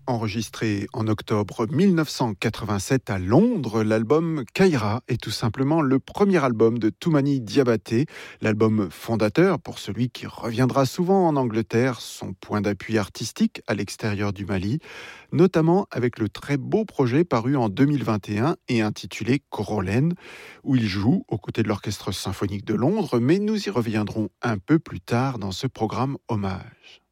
Enregistré en octobre 1987 à Londres, l'album Kaira est tout simplement le premier album de Toumani Diabaté, l'album fondateur pour celui qui reviendra souvent en Angleterre, son point d'appui artistique à l'extérieur du Mali, notamment avec le très beau projet paru en 2021 et intitulé Korolène, où il joue aux côtés de l'Orchestre symphonique de Londres, mais nous y reviendrons un peu plus tard dans ce programme hommage.